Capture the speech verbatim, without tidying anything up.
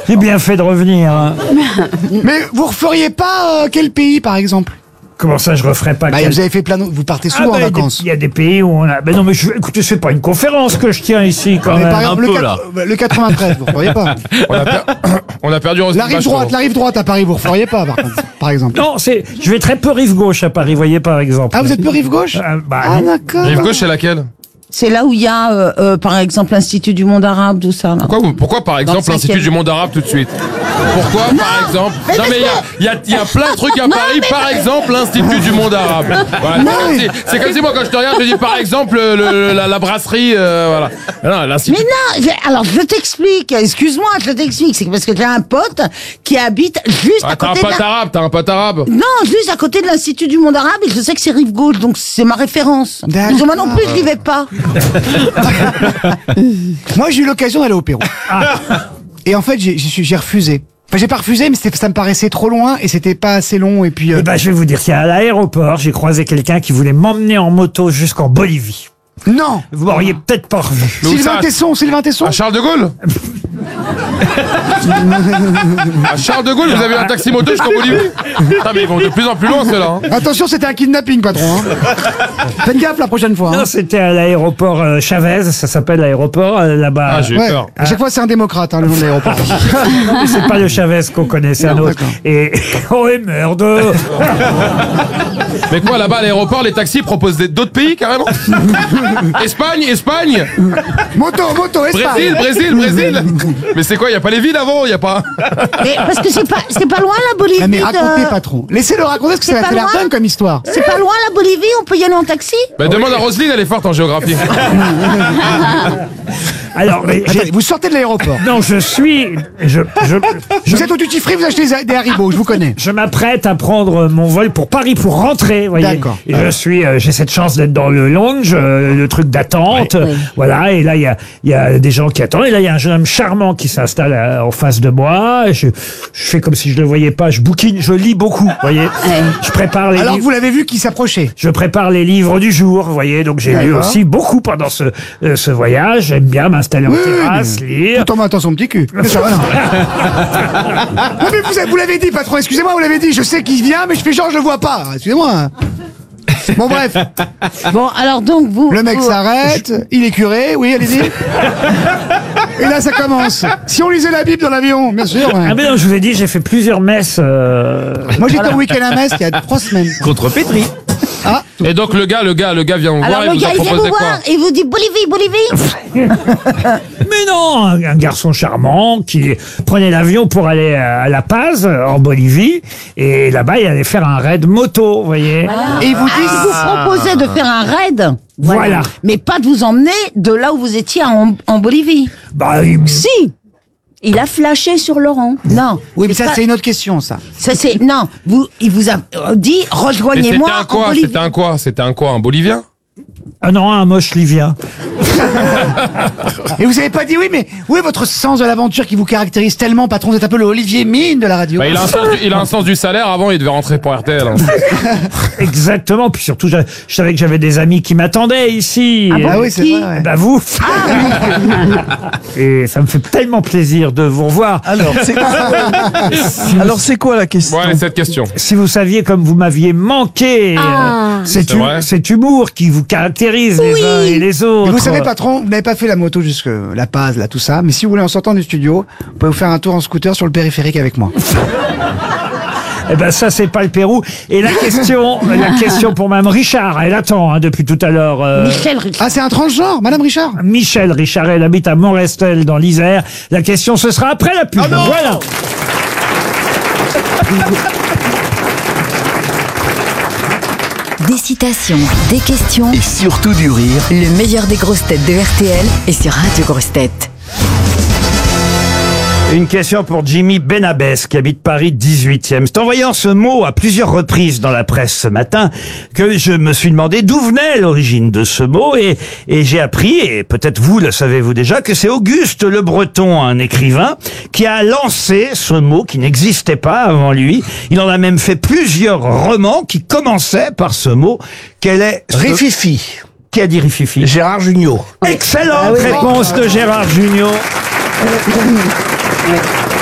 J'ai bien fait de revenir. Hein. Mais vous referiez pas euh, quel pays, par exemple? Comment ça, je referais pas Bah, quel... vous avez fait plein de... Vous partez souvent ah, bah, en vacances. Il y a des pays où on a... Ben non, mais je... écoutez, c'est pas une conférence que je tiens ici, quand Mais même. par exemple, un le, peu, quatre- là. le quatre-vingt-treize, vous referiez pas. On a, per- on a perdu Roselyne La rive Bachelot. droite, la rive droite à Paris, vous referiez pas, par contre, par exemple. Non, c'est... Je vais très peu rive gauche à Paris, voyez, par exemple. Ah, vous êtes peu rive gauche? Ah, bah, Ah, non. d'accord. Rive gauche, c'est laquelle? C'est là où il y a, euh, euh, par exemple, l'Institut du monde arabe, tout ça. Là. Pourquoi, vous- pourquoi par exemple, le l'Institut cinquième. du monde arabe tout de suite? Pourquoi, par exemple? mais Non, mais il y a, il y, a, il y a plein de trucs à Paris, par exemple, l'Institut du monde arabe. Voilà, c'est, comme si, c'est comme si moi, quand je te regarde, je dis par exemple le, le- la, la brasserie, euh, voilà. Non, l'Institut. Mais non, je- alors je t'explique, excuse-moi, je t'explique, c'est parce que j'ai un pote qui habite juste Ah, à t'as un côté de pote la... arabe, t'as un pote arabe. Non, juste à côté de l'Institut du monde arabe, et je sais que c'est rive gauche, donc c'est ma référence. D'accord. Parce que moi non plus, je n'y vais pas. Moi, j'ai eu l'occasion d'aller au Pérou. Et en fait, j'ai, j'ai, j'ai refusé. Enfin, j'ai pas refusé, mais c'était, ça me paraissait trop loin et c'était pas assez long. Et puis, euh, Eh ben, je vais vous dire, c'est à l'aéroport, j'ai croisé quelqu'un qui voulait m'emmener en moto jusqu'en Bolivie. non. Vous m'auriez peut-être pas revu. Mais où Sylvain ça Tesson, Sylvain Tesson. À Charles de Gaulle. À Charles de Gaulle, vous avez un taxi moto jusqu'en Bolivie. Putain, mais ils vont de plus en plus loin, ceux-là. Hein. Attention, c'était un kidnapping, patron. Hein. Faites gaffe la prochaine fois. Hein. Non, c'était à l'aéroport euh, Chavez, ça s'appelle l'aéroport euh, là-bas. Ah, j'ai eu Ouais. peur. À chaque fois, c'est un démocrate, hein, le nom de l'aéroport. Mais c'est pas le Chavez qu'on connaît, c'est un Non, autre. d'accord. Et oh et merde. Mais quoi, là-bas, à l'aéroport, les taxis proposent des- d'autres pays, carrément? Espagne, Espagne, Moto, moto, Espagne. Brésil, Brésil, Brésil. Mais c'est quoi, y a pas les villes avant? Y a pas. Mais parce que c'est pas, c'est pas loin la Bolivie. Ah, mais de- racontez, patron. Laissez-le raconter parce que C'est ça a pas l'air loin. dingue comme histoire. C'est pas loin la Bolivie, on peut y aller en taxi. Bah, demande à Roselyne, elle est forte en géographie. Alors, mais j'ai- Attendez, vous sortez de l'aéroport. non, je suis, je, je, je, Vous êtes au duty free, vous achetez des, des Haribo, je vous connais. je m'apprête à prendre mon vol pour Paris pour rentrer, voyez. D'accord. Et je suis, euh, j'ai cette chance d'être dans le lounge, euh, le truc d'attente, euh, voilà. Et là, il y a, il y a des gens qui attendent. Et là, il y a un jeune homme charmant qui s'installe euh, en face de moi. Et je, je fais comme si je le voyais pas. Je bouquine, je lis beaucoup, voyez. Je prépare les Alors livres. vous l'avez vu qui s'approchait. Je prépare les livres du jour, vous voyez. Donc j'ai lu D'accord. aussi beaucoup pendant ce, euh, ce voyage. J'aime bien m'installer en Oui, terrasse, lire. Tout en maintenant son petit cul. Mais ça va, non. Non, mais vous, avez- vous l'avez dit, patron, excusez-moi, vous l'avez dit, je sais qu'il vient, mais je fais genre, je le vois pas. Excusez-moi. Bon, bref, Bon, alors donc vous. le mec vous- s'arrête, il est curé, oui, allez-y. Et là, ça commence. Si on lisait la Bible dans l'avion, bien sûr. ouais. Ah mais non, je vous ai dit, j'ai fait plusieurs messes. euh, Moi, j'étais au week-end à Metz il y a trois semaines. Contre Petri. Ah, Et donc, le gars, le gars, le gars vient vous Alors voir et le vous a gars il vient proposé vous quoi? voir et vous dit Bolivie, Bolivie. Mais non, un, un garçon charmant qui prenait l'avion pour aller à, à La Paz, en Bolivie, et là-bas, il allait faire un raid moto, vous voyez. et ils vous Ah, il disent. vous proposait de faire un raid. Voilà. Mais pas de vous emmener de là où vous étiez en, en Bolivie. Bah, il- Si. Il a flashé sur Laurent. Non. Oui, mais ça, pas- c'est une autre question, ça. Ça c'est non. Vous, il vous a dit Et c'était rejoignez-moi un en quoi? Bolivie. C'était un quoi? C'était un quoi? Un Bolivien? ah non, un moche livien. Et vous avez pas dit oui, mais où est votre sens de l'aventure qui vous caractérise tellement, patron? Vous êtes un peu le Olivier Mine de la radio. Bah, il a un sens du, il a un sens du salaire. Avant, il devait rentrer pour R T L. Hein. Exactement. Puis surtout, je, je savais que j'avais des amis qui m'attendaient ici. Ah bon, Ah oui, c'est qui vrai. ouais. Bah vous. Et ça me fait tellement plaisir de vous revoir. Alors, c'est quoi, alors, c'est quoi la question? Bon, allez, cette question. Si vous saviez comme vous m'aviez manqué, Ah. euh, cet, C'est hu- vrai. cet humour qui vous caractérise les uns et les autres. Mais vous savez, patron, vous n'avez pas fait la moto jusque La Paz, là, tout ça. Mais si vous voulez, en sortant du studio, vous pouvez vous faire un tour en scooter sur le périphérique avec moi. Eh ben ça c'est pas le Pérou. Et la question, la question pour Mme Richard, elle attend hein, depuis tout à l'heure. euh, Michel Richard. Ah, c'est un transgenre, Madame Richard? Michel Richard, elle habite à Montrestel dans l'Isère. La question ce sera après la pub. Voilà. Des citations, des questions, Et surtout du rire. le meilleur des grosses têtes de R T L est sur Radio Grosses Têtes. Une question pour Jimmy Benabès qui habite Paris dix-huitième. C'est en voyant ce mot à plusieurs reprises dans la presse ce matin que je me suis demandé d'où venait l'origine de ce mot et, et j'ai appris, et peut-être vous le savez-vous déjà, que c'est Auguste Le Breton, un écrivain, qui a lancé ce mot qui n'existait pas avant lui. Il en a même fait plusieurs romans qui commençaient par ce mot. Quel est ce... Rififi. Qui a dit Rififi? Gérard Jugnot. Excellente réponse de Gérard Junior.